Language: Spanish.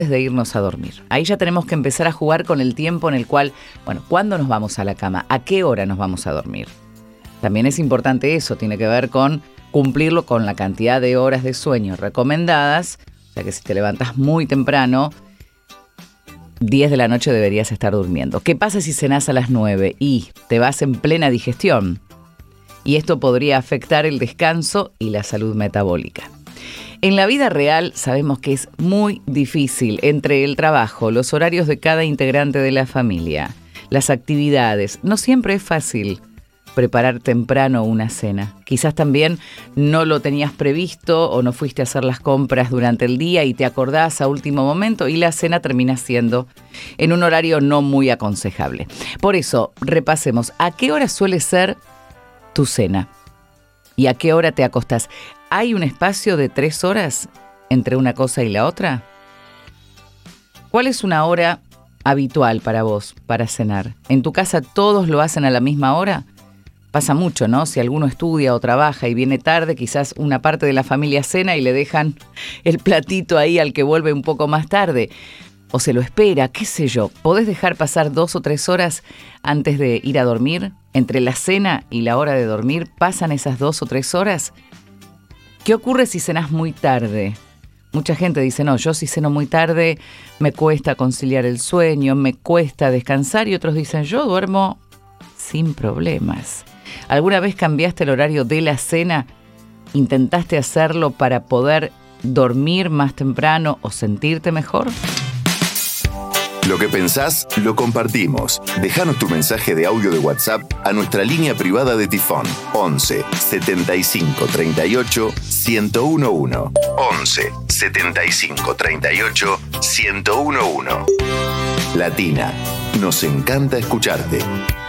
de irnos a dormir. Ahí ya tenemos que empezar a jugar con el tiempo en el cual, ¿cuándo nos vamos a la cama? ¿A qué hora nos vamos a dormir? También es importante eso, tiene que ver con cumplirlo con la cantidad de horas de sueño recomendadas. O sea que si te levantas muy temprano, 10 de la noche deberías estar durmiendo. ¿Qué pasa si cenás a las 9 y te vas en plena digestión? Y esto podría afectar el descanso y la salud metabólica. En la vida real sabemos que es muy difícil entre el trabajo, los horarios de cada integrante de la familia, las actividades. No siempre es fácil preparar temprano una cena. Quizás también no lo tenías previsto o no fuiste a hacer las compras durante el día y te acordás a último momento y la cena termina siendo en un horario no muy aconsejable. Por eso, repasemos, ¿a qué hora suele ser tu cena? ¿Y a qué hora te acostás? ¿Hay un espacio de 3 horas entre una cosa y la otra? ¿Cuál es una hora habitual para vos para cenar? ¿En tu casa todos lo hacen a la misma hora? Pasa mucho, ¿no? Si alguno estudia o trabaja y viene tarde, quizás una parte de la familia cena y le dejan el platito ahí al que vuelve un poco más tarde. O se lo espera, qué sé yo. ¿Podés dejar pasar 2 o 3 horas antes de ir a dormir? Entre la cena y la hora de dormir, ¿pasan esas 2 o 3 horas? ¿Qué ocurre si cenás muy tarde? Mucha gente dice, no, yo si ceno muy tarde me cuesta conciliar el sueño, me cuesta descansar. Y otros dicen, yo duermo sin problemas. ¿Alguna vez cambiaste el horario de la cena? ¿Intentaste hacerlo para poder dormir más temprano o sentirte mejor? Lo que pensás, lo compartimos. Déjanos tu mensaje de audio de WhatsApp a nuestra línea privada de Tifón. 11 75 38 1011. 11 75 38 1011. Latina, nos encanta escucharte.